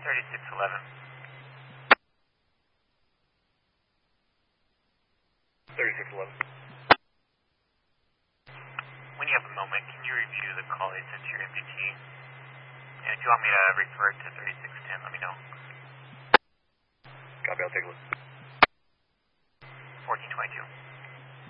3611. 3611. When you have a moment, can you review the call they sent to your MDT? And if you want me to refer it to 3610, let me know. Copy, I'll take a look. 1422.